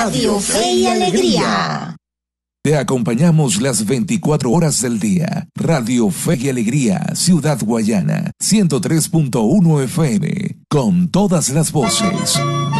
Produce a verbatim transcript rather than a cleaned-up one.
Radio Fe y Alegría. Te acompañamos las veinticuatro horas del día. Radio Fe y Alegría, Ciudad Guayana, ciento tres punto uno F M, con todas las voces.